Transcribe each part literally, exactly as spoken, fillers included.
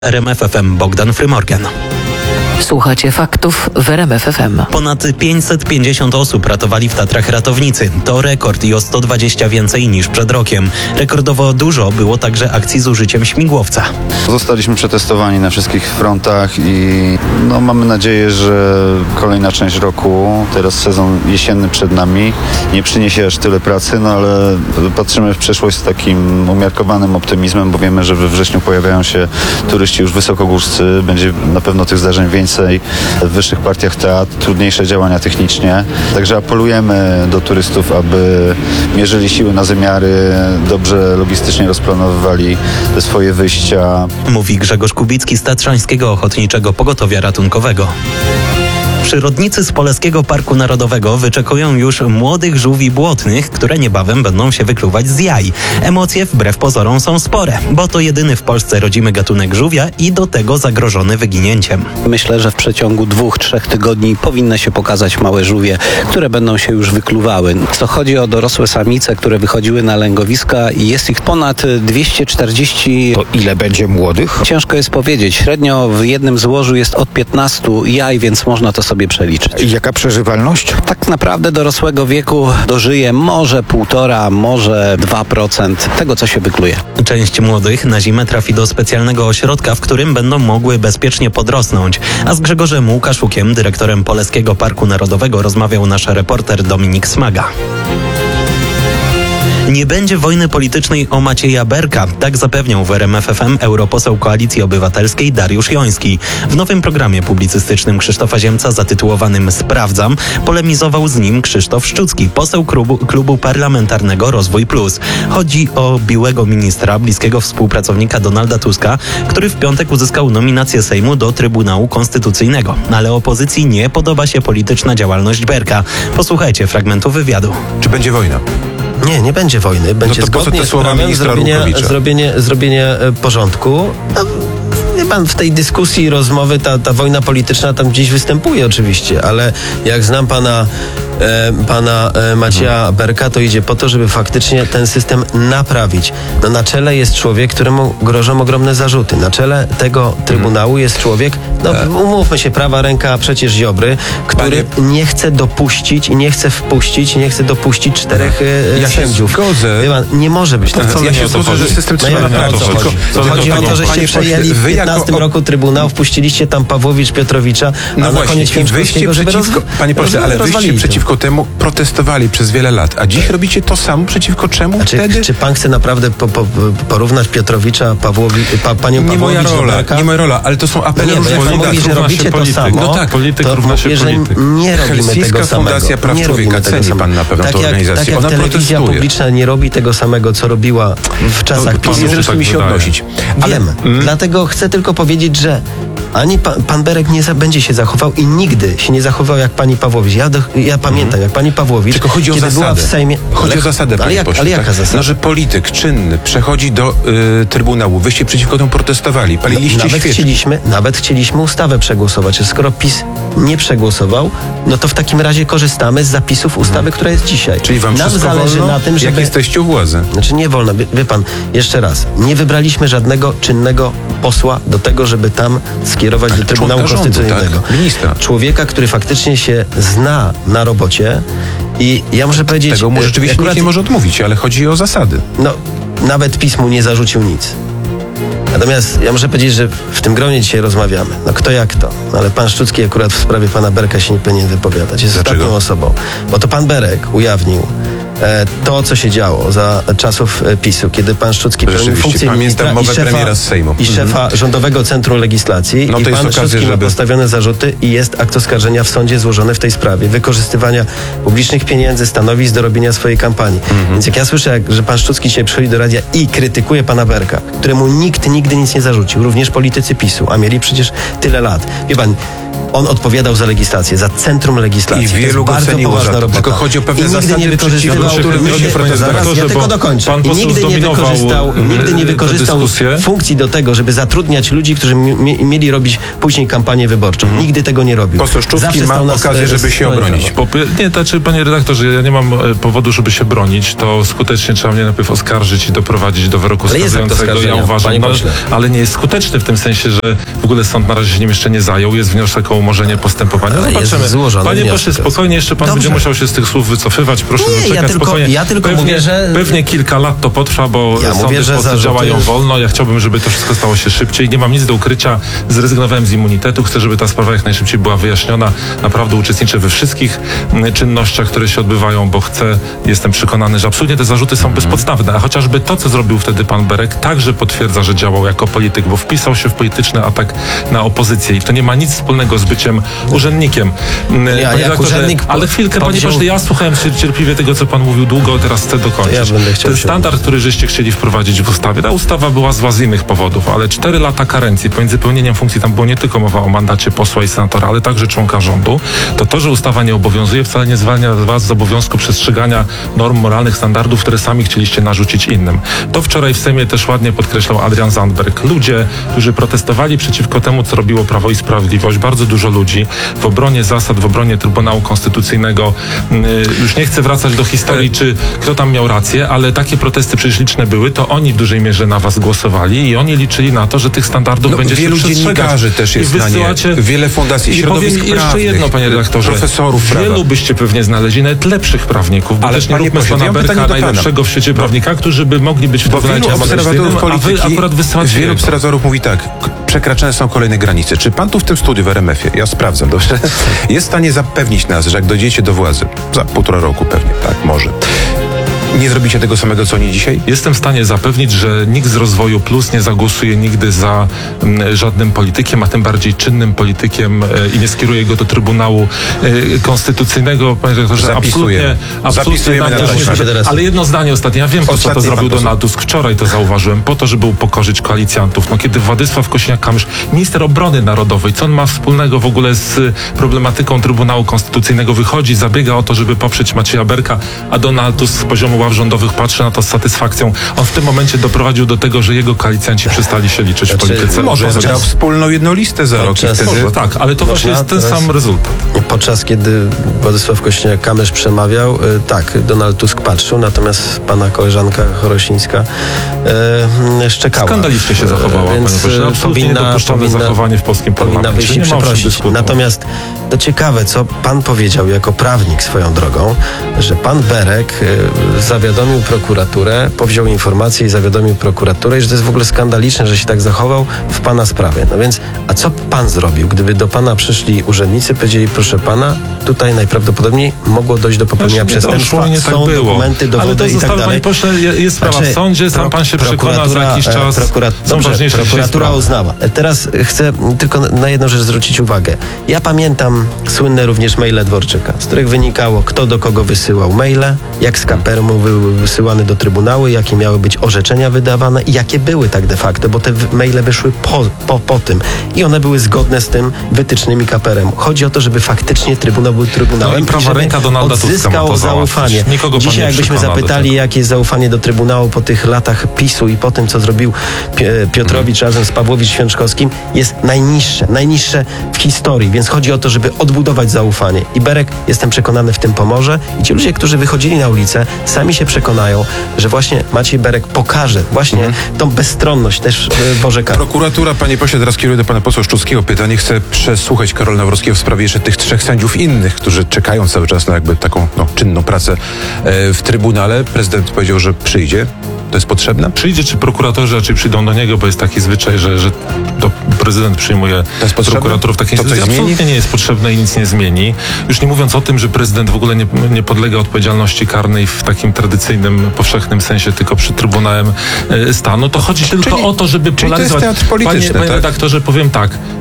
R M F F M Bogdan Frymorgan. Słuchacie faktów w R M F F M. Ponad pięćset pięćdziesiąt osób ratowali w Tatrach ratownicy. To rekord i o sto dwadzieścia więcej niż przed rokiem. Rekordowo dużo było także akcji z użyciem śmigłowca. Zostaliśmy przetestowani na wszystkich frontach i no, mamy nadzieję, że kolejna część roku, teraz sezon jesienny przed nami, nie przyniesie aż tyle pracy, no ale patrzymy w przyszłość z takim umiarkowanym optymizmem, bo wiemy, że we wrześniu pojawiają się turyści już wysokogórscy, będzie na pewno tych zdarzeń więcej w wyższych partiach teatr, trudniejsze działania technicznie. Także apelujemy do turystów, aby mierzyli siły na zamiary, dobrze logistycznie rozplanowywali te swoje wyjścia. Mówi Grzegorz Kubicki z Tatrzańskiego Ochotniczego Pogotowia Ratunkowego. Przyrodnicy z Polskiego Parku Narodowego wyczekują już młodych żółwi błotnych, które niebawem będą się wykluwać z jaj. Emocje wbrew pozorom są spore, bo to jedyny w Polsce rodzimy gatunek żółwia i do tego zagrożony wyginięciem. Myślę, że w przeciągu dwóch, trzech tygodni powinny się pokazać małe żółwie, które będą się już wykluwały. To chodzi o dorosłe samice, które wychodziły na lęgowiska i jest ich ponad dwieście czterdzieści. To ile będzie młodych? Ciężko jest powiedzieć. Średnio w jednym złożu jest od piętnastu jaj, więc można to sobie przeliczyć. Jaka przeżywalność? Tak naprawdę dorosłego wieku dożyje może półtora, może dwa procent tego, co się wykluje. Część młodych na zimę trafi do specjalnego ośrodka, w którym będą mogły bezpiecznie podrosnąć. A z Grzegorzem Łukaszukiem, dyrektorem Polskiego Parku Narodowego, rozmawiał nasz reporter Dominik Smaga. Nie będzie wojny politycznej o Macieja Berka, tak zapewniał w R M F F M europoseł Koalicji Obywatelskiej Dariusz Joński. W nowym programie publicystycznym Krzysztofa Ziemca zatytułowanym Sprawdzam polemizował z nim Krzysztof Szczucki, poseł klubu, klubu parlamentarnego Rozwój Plus. Chodzi o byłego ministra, bliskiego współpracownika Donalda Tuska, który w piątek uzyskał nominację Sejmu do Trybunału Konstytucyjnego. Ale opozycji nie podoba się polityczna działalność Berka. Posłuchajcie fragmentu wywiadu. Czy będzie wojna? Nie, nie będzie wojny. Będzie no to po co zgodnie te z słowa prawem ministra zrobienie, Rukowicza? zrobienie, zrobienie e, porządku. No, wie pan, w tej dyskusji, rozmowy ta, ta wojna polityczna tam gdzieś występuje oczywiście, ale jak znam pana, e, pana e, Macieja Berka, to idzie po to, żeby faktycznie ten system naprawić. No, na czele jest człowiek, któremu grożą ogromne zarzuty. Na czele tego Trybunału jest człowiek, no umówmy się, prawa ręka przecież Ziobry, który Panie... nie chce dopuścić i nie chce wpuścić, nie chce dopuścić czterech e, ja sędziów. Się zgodzę. Wie pan, nie może być tak. Ja się zgodzę, że system No trzeba ja naprawić. naprawdę chodzi. Chodzi o to, że się przejęli w piętnastym roku Trybunał, wpuściliście tam Pawłowicz, Piotrowicza, no a właśnie, na koniec Święczkowskiego, żeby roz... Panie pośle, ale wyście przeciwko temu protestowali przez wiele lat, a dziś robicie to samo przeciwko czemu znaczy, wtedy? Czy pan chce naprawdę po, po, porównać Piotrowicza, Pawłowi, pa, panią nie Pawłowicz moja rola, Berka? nie moja rola, ale to są apele nie, różnych pan mówi, że robicie to samo, no tak, polityk to mówię, że nie robimy Helsińska tego samego. Fundacja Praw nie Człowieka, ceni pan na pewno tak tę jak, organizację. Tak jak Ona telewizja protestuje. publiczna nie robi tego samego, co robiła w czasach PiS. Nie zresztą mi się odnosić. Ale Wiem, mm. dlatego chcę tylko powiedzieć, że ani pan, pan Berek nie za, będzie się zachował i nigdy się nie zachował jak pani Pawłowicz. Ja, do, ja pamiętam, mm. jak pani Pawłowicz, tylko chodzi o kiedy zasadę. była w Sejmie... Chodzi ale, o zasadę, ale, panie jak, pośle, ale jaka tak? zasada? No, że polityk czynny przechodzi do y, Trybunału. Wyście przeciwko temu protestowali. Paliliście nawet świeczki. chcieliśmy, nawet chcieliśmy ustawę przegłosować. Skoro PiS nie przegłosował, no to w takim razie korzystamy z zapisów ustawy, hmm. która jest dzisiaj. Czyli wam Nam wszystko zależy wolno, na tym, żeby... jak jesteście u władzy. Znaczy nie wolno. Wie, wie pan, jeszcze raz, nie wybraliśmy żadnego czynnego posła do tego, żeby tam skierować do Trybunału Konstytucyjnego. Tak, ministra. Człowieka, który faktycznie się zna na robocie i ja muszę powiedzieć... Tego mu rzeczywiście akurat, nikt nie może odmówić, ale chodzi o zasady. No, nawet PiS mu nie zarzucił nic. Natomiast ja muszę powiedzieć, że w tym gronie dzisiaj rozmawiamy. No kto jak to? No, ale pan Szczucki akurat w sprawie pana Berka się nie powinien wypowiadać. Jest Dlaczego? ostatnią osobą. Bo to pan Berek ujawnił e, to, co się działo za czasów e, PiSu, kiedy pan Szczucki pełnił funkcję ministra i szefa, z Sejmu. i szefa mhm. Rządowego Centrum Legislacji. No I to jest pan okazja, Szczucki żeby... ma postawione zarzuty i jest akt oskarżenia w sądzie złożony w tej sprawie. Wykorzystywania publicznych pieniędzy, stanowisk do robienia swojej kampanii. Mhm. Więc jak ja słyszę, jak, że pan Szczucki dzisiaj przychodzi do radia i krytykuje pana Berka, któremu nikt nigdy nic nie zarzucił, również politycy PiSu, a mieli przecież tyle lat. Wie pan, on odpowiadał za legislację, za centrum legislacji. I To jest wielu go bardzo ceniło poważna za to. robota. Tylko chodzi o pewne I nigdy zasady, nie wykorzystywał, przeciwko którym nigdy- oni protestują. zaraz, ja tylko dokończę. Pan I poseł nigdy nie zdominował, wykorzystał, mm, nigdy nie tę wykorzystał dyskusję. funkcji do tego, żeby zatrudniać ludzi, którzy mi, mieli robić później kampanię wyborczą. Nigdy tego nie robił. Poseł Szczucki Zawsze ma stał na okazję, stronie- żeby się stronie obronić. prawa. Popy- Nie, znaczy, panie redaktorze, ja nie mam e, powodu, żeby się bronić. To skutecznie trzeba mnie najpierw oskarżyć i doprowadzić do wyroku Ale jest akt skazującego. Ja oskarżenia, uważam, panie no, pośle. ale nie jest skuteczny w tym sensie, że w ogóle sąd na razie się nim jeszcze nie zajął. Jest wniosek o umorzenie postępowania. Ale jest Zobaczymy. złożony Panie wniosek. pośle, spokojnie, jeszcze pan Dobrze. będzie musiał się z tych słów wycofywać. Proszę Nie, ja zaczekać tylko- spokojnie. ja tylko pewnie, mówię, że- Pewnie kilka lat to potrwa, bo Ja sądy mówię, w że Polsce zarzuty- działają wolno. Ja chciałbym, żeby to wszystko stało się szybciej. Nie mam nic do ukrycia. Zrezygnowałem z immunitetu. Chcę, żeby ta sprawa jak najszybciej była wyjaśniona. Naprawdę uczestniczę we wszystkich mm, czynnościach, które się odbywają, bo chcę, jestem przekonany, że absolutnie te zarzuty są bezpodstawne. A chociażby to, co zrobił wtedy pan Berek, także potwierdza, że działał jako polityk, bo wpisał się w polityczny atak na opozycję. I to nie ma nic wspólnego z byciem urzędnikiem. Mm, Ja, panie jak redaktorze, urzędnik ale chwilkę, panie podjął- pośle, ja słuchałem cier- cierpliwie tego, co pan mówił długo, teraz chcę dokończyć. Ja będę chciał Ten się- standard, który żeście chcieli wprowadzić w ustawie, ta ustawa była zła z innych powodów, ale cztery lata karencji pomiędzy pełnieniem funkcji, tam było nie tylko mowa o mandacie posła i senatora, ale także członka rządu, to to, że ustawa nie obowiązuje, wcale nie zwalnia was z obowiązku przestrzegania norm moralnych, standardów, które sami chcieliście narzucić innym. To wczoraj w Sejmie też ładnie podkreślał Adrian Zandberg. Ludzie, którzy protestowali przeciwko temu, co robiło Prawo i Sprawiedliwość, bardzo dużo ludzi w obronie zasad, w obronie Trybunału Konstytucyjnego. Yy, Już nie chcę wracać do historii, czy kto tam miał rację, ale takie protesty przecież liczne były, to oni w dużej mierze na was głosowali i oni liczyli na to, że tych standardów No, będziecie wielu przestrzegać. dziennikarzy też jest I na nie. wysyłacie... Wiele fundacji, I środowisk powiem jeszcze prawnych, jedno, panie redaktorze. profesorów prawa. Wielu byście pewnie znaleźli, nawet lepszych prawników, bo Ale też nie panie róbmy z pośle, pana ja mam Berka pytanie do pana. najlepszego w świecie prawnika, którzy by mogli być w Bo Trybunale wielu obserwatorów Administracyjnym, a wy polityki, akurat wysyłacie wielu jego. obserwatorów mówi tak, k- przekraczane są kolejne granice. Czy pan tu w tym studiu w R M F-ie, ja sprawdzam, dobrze, jest w stanie zapewnić nas, że jak dojdziecie do władzy, za półtora roku pewnie, tak, może, nie zrobicie tego samego, co oni dzisiaj? Jestem w stanie zapewnić, że nikt z Rozwoju Plus nie zagłosuje nigdy za mm, żadnym politykiem, a tym bardziej czynnym politykiem e, i nie skieruje go do Trybunału e, Konstytucyjnego. Panie redaktorze, Zapisujemy. absolutnie, absolutnie Zapisujemy nam na też taśmę. nie zgadza. Teraz- Ale jedno zdanie ostatnie. Ja wiem, po co Ostatni to pan zrobił poseł. Donald Tusk. Wczoraj to zauważyłem, po to, żeby upokorzyć koalicjantów. No, kiedy Władysław Kosiniak-Kamysz, minister obrony narodowej, co on ma wspólnego w ogóle z problematyką Trybunału Konstytucyjnego, wychodzi, zabiega o to, żeby poprzeć Macieja Berka, a Donald Tusk z poziomu ław rządowych patrzy na to z satysfakcją. On w tym momencie doprowadził do tego, że jego koalicjanci przestali się liczyć w Znaczy, polityce. Może Podczas- zgrał wspólną jedną listę za rok i Podczas- wtedy... Może, tak, ale to właśnie jest ten teraz- sam rezultat. Podczas kiedy Władysław Kośniak-Kamysz przemawiał, y, tak, Donald Tusk patrzył, natomiast pana koleżanka Chorosińska y, szczekała. Skandalicznie się zachowała, Y, Więc panie pośle. y, Absolutnie powinna, niedopuszczalne powinna, zachowanie w polskim powinna parlamencie. wyjść i Nie ma o czym przeprosić. dyskutować. Natomiast to ciekawe, co pan powiedział jako prawnik swoją drogą, że pan Berek y, zawiadomił prokuraturę, powziął informację i zawiadomił prokuraturę, i że to jest w ogóle skandaliczne, że się tak zachował w pana sprawie. No więc, a co pan zrobił, gdyby do pana przyszli urzędnicy, powiedzieli, proszę pana, tutaj najprawdopodobniej mogło dojść do popełnienia Znaczy, nie przestępstwa, doszło, nie tak są było. dokumenty, dowody Ale to i tak zostało, dalej. panie pośle, je- jest sprawa Znaczy, w sądzie, sam pro- pan się przekona za prokuratura, jakiś e, czas. Prokurat... Są Dobrze, ważniejsze dzisiaj prokuratura sprawy. uznała. E, Teraz chcę tylko na jedną rzecz zwrócić uwagę. Ja pamiętam słynne również maile Dworczyka, z których wynikało, kto do kogo wysyłał maile, jak z Kapermu były wysyłane do Trybunału, jakie miały być orzeczenia wydawane i jakie były tak de facto, bo te w- maile wyszły po, po, po tym i one były zgodne z tym wytycznymi Kaperemu. Chodzi o to, żeby faktycznie Trybunał był Trybunałem No i prawa żeby ręka Donalda Tuska ma odzyskał to załatwić. zaufanie. Nikogo pan Dzisiaj nie jakbyśmy przekona do zapytali, tego. jakie jest zaufanie do Trybunału po tych latach PiSu i po tym, co zrobił Pi- Piotrowicz razem z Pawłowicz-Święczkowskim, jest najniższe, najniższe w historii, więc chodzi o to, żeby odbudować zaufanie. I Berek, jestem przekonany, w tym pomoże. I ci ludzie, którzy wychodzili na ulicę, sami się przekonają, że właśnie Maciej Berek pokaże właśnie tą bezstronność też w orzekaniu. Prokuratura, panie pośle, teraz kieruję do pana posła Szczuckiego pytanie. Chcę przesłuchać Karola Nawrockiego w sprawie jeszcze tych trzech sędziów innych, którzy czekają cały czas na jakby taką no, czynną pracę e, w Trybunale. Prezydent powiedział, że przyjdzie. To jest potrzebne? Przyjdzie, czy prokuratorzy raczej przyjdą do niego, bo jest taki zwyczaj, że, że to prezydent przyjmuje To jest potrzebne? prokuratorów. Takie To coś instytucje. zmieni? Absolutnie nie jest potrzebne i nic nie zmieni. Już nie mówiąc o tym, że prezydent w ogóle nie, nie podlega odpowiedzialności karnej w takim tradycyjnym, powszechnym sensie, tylko przed Trybunałem e, Stanu. To chodzi tylko czyli- o to, żeby czyli to jest polaryzować. teatr polityczny, Panie, panie tak? redaktorze, powiem tak.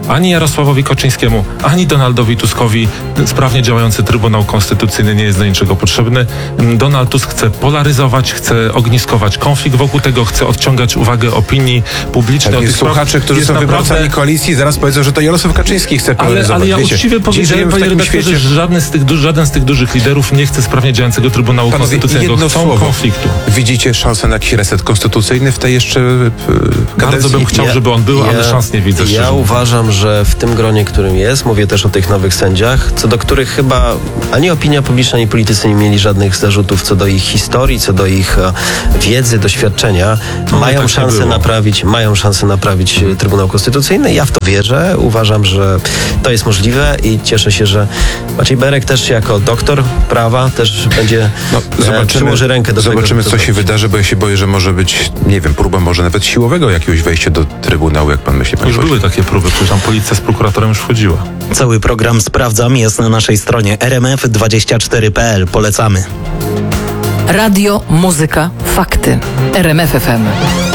ani Jarosławowi Kaczyńskiemu, ani Donaldowi Tuskowi sprawnie działający Trybunał Konstytucyjny nie jest do niczego potrzebny. Donald Tusk chce polaryzować, chce ogniskować konflikt wokół tego, chce odciągać uwagę opinii publicznej. Tak, od jest tych spraw. słuchacze, którzy Jest są naprawdę- wyborcami koalicji, zaraz powiedzą, że to Jarosław Kaczyński chce Ale, polaryzować. ale ja Wiecie, uczciwie dziś powiedziałem, żyjemy w panie takim redaktorze, świecie. że żaden z, tych, du- żaden z tych dużych liderów nie chce sprawnie działającego Trybunału Panowie, Konstytucyjnego. jedno Chcą słowo. konfliktu. Widzicie szansę na jakiś reset konstytucyjny w tej jeszcze e, Bardzo kadencji? bym chciał, żeby on był, ale szans nie widzę. Ja szczerze. uważam, że w tym gronie, którym jest, mówię też o tych nowych sędziach, co do których chyba ani opinia publiczna, ani politycy nie mieli żadnych zarzutów co do ich historii, co do ich e, wiedzy, doświadczenia, No, mają tak nie szansę było. naprawić, mają szansę naprawić e, Trybunał Konstytucyjny. Ja w to wierzę. Uważam, że to jest możliwe i cieszę się, że Maciej Berek też jako doktor prawa też będzie No, e, zobaczymy, przyłoży rękę do zobaczymy tego, co żeby to się wydarzy, bo ja się boję, że może być, nie wiem, próba może nawet siłowego jakiegoś wejścia do Trybunału, jak pan myśli, panie Już pośle? były takie próby, przecież tam policja z prokuratorem już wchodziła. Cały program Sprawdzam jest na naszej stronie r m f dwadzieścia cztery kropka p l. Polecamy. Radio, muzyka, fakty. R M F F M.